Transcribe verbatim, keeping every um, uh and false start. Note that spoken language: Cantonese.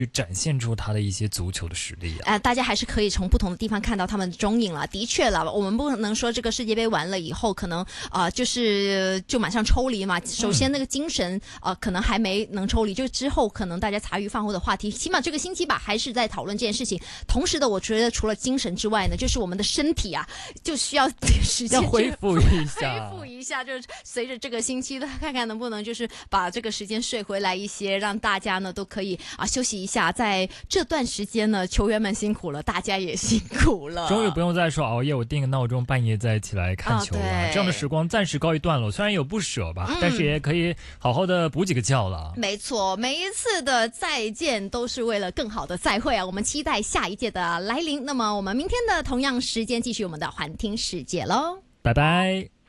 展现出他的一些足球的实力啊。 呃，大家还是可以从不同的地方看到他们的踪影了。的确了，我们不能说这个世界杯完了以后，可能呃就是就马上抽离嘛。首先那个精神呃可能还没能抽离，就之后可能大家茶余饭后的话题，起码这个星期吧，还是在讨论这件事情。同时的，我觉得除了精神之外呢，就是我们的身体啊，就需要时间要恢复一下， 恢复一下，就是随着这个星期的，看看能不能就是把这个时间睡回来一些，让大家呢都可以啊休息一下。在这段时间呢，球员们辛苦了，大家也辛苦了。 终于不用再说熬夜，我定个闹钟半夜再起来看球了。 哦、 这样的时光暂时告一段落，虽然有不舍吧， 嗯、 但是也可以好好的补几个觉了。 没错，每一次的再见都是为了更好的再会啊！我们期待下一届的来临。那么我们明天的同样时间继续我们的环听世界喽， 拜拜。